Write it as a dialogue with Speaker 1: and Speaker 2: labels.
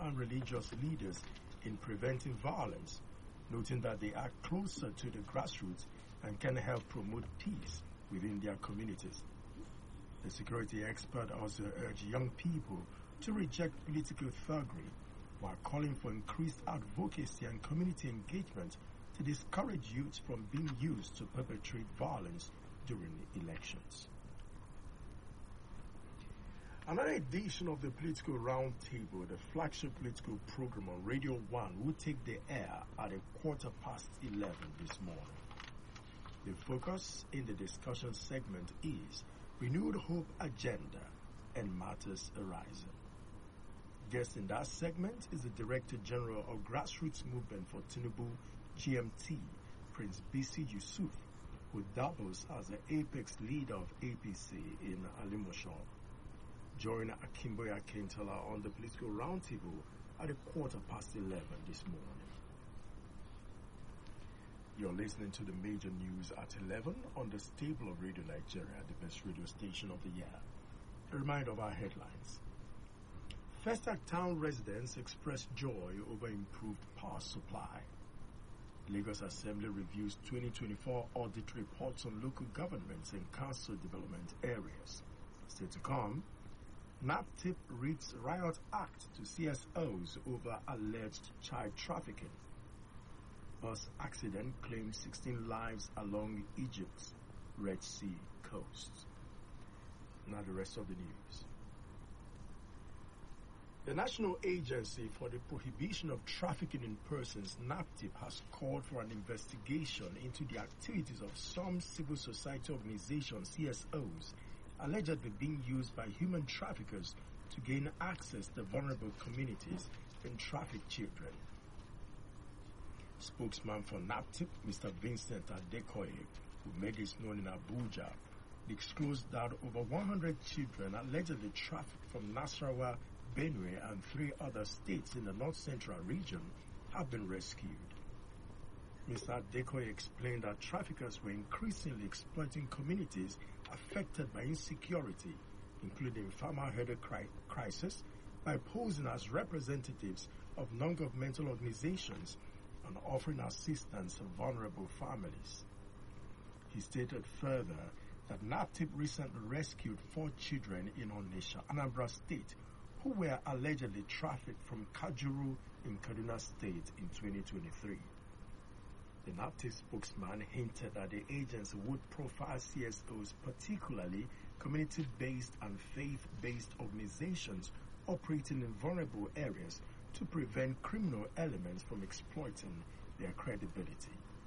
Speaker 1: and religious leaders in preventing violence, noting that they are closer to the grassroots and can help promote peace within their communities. The security expert also urged young people to reject political thuggery while calling for increased advocacy and community engagement to discourage youths from being used to perpetrate violence during elections. Another edition of the Political Roundtable, the flagship political program on Radio 1, will take the air at 11:15 this morning. The focus in the discussion segment is Renewed Hope Agenda and Matters Arising. Guest in that segment is the Director General of Grassroots Movement for Tinubu, GMT, Prince Bisi Yusuf, who doubles as the apex leader of APC in Alimosho. Join Akimboya Kentala on the Political Roundtable at 11:15 this morning. You're listening to the major news at 11 on the stable of Radio Nigeria, the best radio station of the year. A reminder of our headlines. Festac town residents expressed joy over improved power supply. Lagos Assembly reviews 2024 audit reports on local governments and council development areas. Still to come, NAPTIP reads Riot Act to CSOs over alleged child trafficking. Bus accident claims 16 lives along Egypt's Red Sea coast. Now the rest of the news. The National Agency for the Prohibition of Trafficking in Persons, NAPTIP, has called for an investigation into the activities of some civil society organizations, CSOs, allegedly being used by human traffickers to gain access to vulnerable communities and traffic children. Spokesman for NAPTIP, Mr. Vincent Adekoye, who made this known in Abuja, disclosed that over 100 children allegedly trafficked from Nasarawa, Benue, and 3 other states in the North Central region have been rescued. Mr. Adekoye explained that traffickers were increasingly exploiting communities affected by insecurity, including farmer-herded crisis, by posing as representatives of non-governmental organizations and offering assistance to vulnerable families. He stated further that NAPTIP recently rescued 4 children in Onitsha, Anambra State, who were allegedly trafficked from Kajuru in Kaduna State in 2023. The NAPTIP spokesman hinted that the agency would profile CSOs, particularly community-based and faith-based organizations operating in vulnerable areas, to prevent criminal elements from exploiting their credibility.